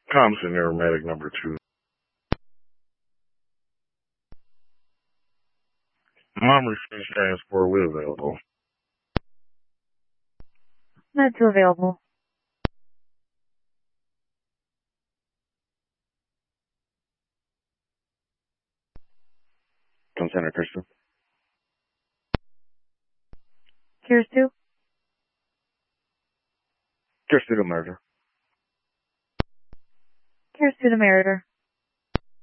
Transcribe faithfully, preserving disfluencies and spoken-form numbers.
Thompson, aromatic number two. Mom refused transport with available. Not too available. Consent Kirsten. Here's two. Here's to the murder. Here's to the murder.